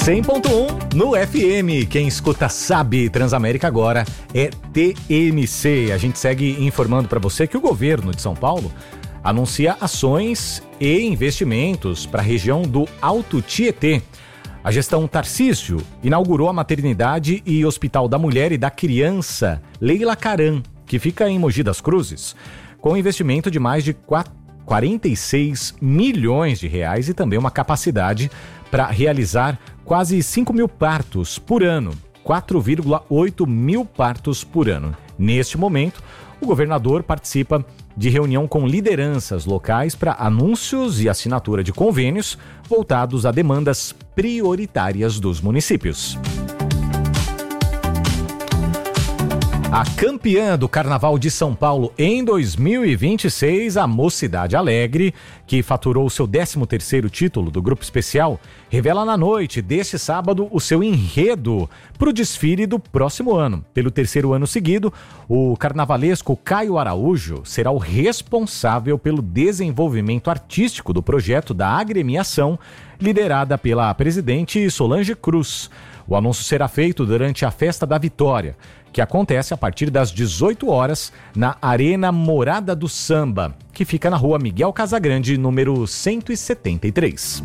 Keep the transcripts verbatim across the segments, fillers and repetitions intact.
cem ponto um no F M. Quem escuta sabe, Transamérica agora é T M C. A gente segue informando para você que o governo de São Paulo anuncia ações e investimentos para a região do Alto Tietê. A gestão Tarcísio inaugurou a maternidade e Hospital da Mulher e da Criança Leila Caram, que fica em Mogi das Cruzes, com investimento de mais de quarenta e seis milhões de reais e também uma capacidade para realizar quase cinco mil partos por ano, quatro vírgula oito mil partos por ano. Neste momento, o governador participa de reunião com lideranças locais para anúncios e assinatura de convênios voltados a demandas prioritárias dos municípios. A campeã do Carnaval de São Paulo em dois mil e vinte e seis, a Mocidade Alegre, que faturou seu décimo terceiro título do Grupo Especial, revela na noite deste sábado o seu enredo para o desfile do próximo ano. Pelo terceiro ano seguido, o carnavalesco Caio Araújo será o responsável pelo desenvolvimento artístico do projeto da agremiação, liderada pela presidente Solange Cruz. O anúncio será feito durante a Festa da Vitória, que acontece a partir das dezoito horas na Arena Morada do Samba, que fica na rua Miguel Casagrande, número cento e setenta e três.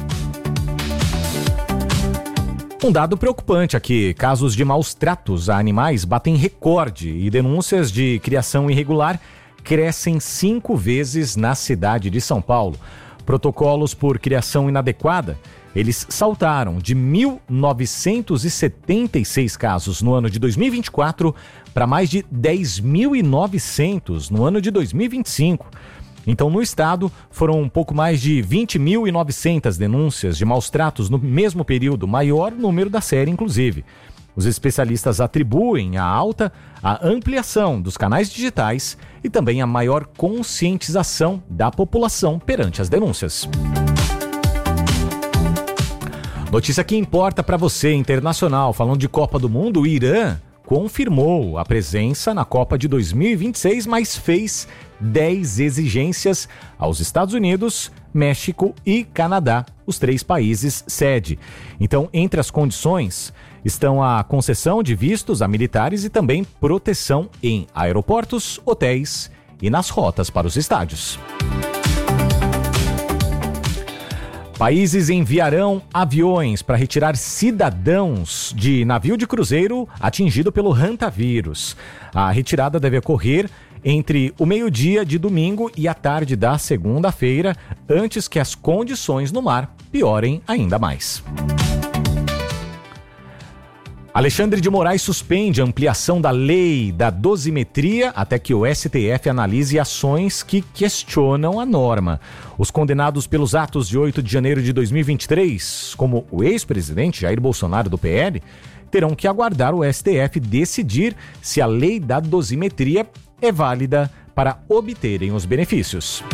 Um dado preocupante aqui: casos de maus tratos a animais batem recorde e denúncias de criação irregular crescem cinco vezes na cidade de São Paulo. Protocolos por criação inadequada, eles saltaram de mil novecentos e setenta e seis casos no ano de dois mil e vinte e quatro para mais de dez mil e novecentos no ano de dois mil e vinte e cinco. Então, no estado, foram um pouco mais de vinte mil e novecentas denúncias de maus tratos no mesmo período, maior número da série, inclusive. Os especialistas atribuem a alta à ampliação dos canais digitais e também a maior conscientização da população perante as denúncias. Notícia que importa para você, internacional. Falando de Copa do Mundo, o Irã confirmou a presença na Copa de dois mil e vinte e seis, mas fez dez exigências aos Estados Unidos, México e Canadá, os três países sede. Então, entre as condições estão a concessão de vistos a militares e também proteção em aeroportos, hotéis e nas rotas para os estádios. Países enviarão aviões para retirar cidadãos de navio de cruzeiro atingido pelo hantavírus. A retirada deve ocorrer entre o meio-dia de domingo e a tarde da segunda-feira, antes que as condições no mar piorem ainda mais. Alexandre de Moraes suspende a ampliação da lei da dosimetria até que o S T F analise ações que questionam a norma. Os condenados pelos atos de oito de janeiro de dois mil e vinte e três, como o ex-presidente Jair Bolsonaro do P L, terão que aguardar o S T F decidir se a lei da dosimetria é válida para obterem os benefícios.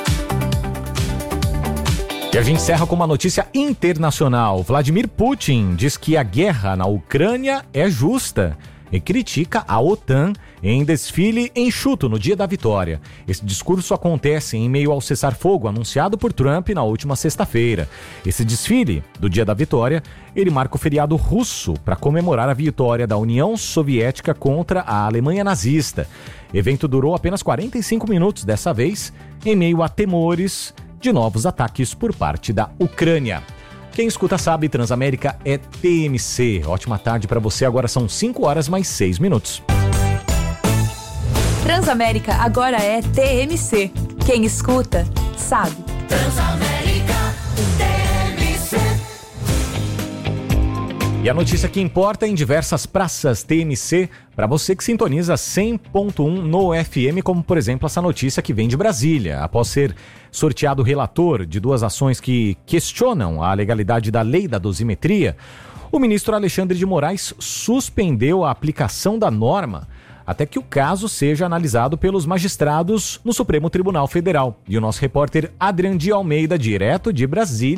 E a gente encerra com uma notícia internacional. Vladimir Putin diz que a guerra na Ucrânia é justa e critica a OTAN em desfile enxuto no dia da vitória. Esse discurso acontece em meio ao cessar-fogo anunciado por Trump na última sexta-feira. Esse desfile do dia da vitória, ele marca o feriado russo para comemorar a vitória da União Soviética contra a Alemanha nazista. O evento durou apenas quarenta e cinco minutos dessa vez, em meio a temores de novos ataques por parte da Ucrânia. Quem escuta sabe, Transamérica é T M C. Ótima tarde para você, agora são cinco horas mais seis minutos. Transamérica agora é T M C. Quem escuta sabe. Transamérica T M C. E a notícia que importa em diversas praças T M C, para você que sintoniza cem ponto um no F M, como por exemplo essa notícia que vem de Brasília. Após ser sorteado o relator de duas ações que questionam a legalidade da lei da dosimetria, o ministro Alexandre de Moraes suspendeu a aplicação da norma até que o caso seja analisado pelos magistrados no Supremo Tribunal Federal. E o nosso repórter Adrian de Almeida, direto de Brasília,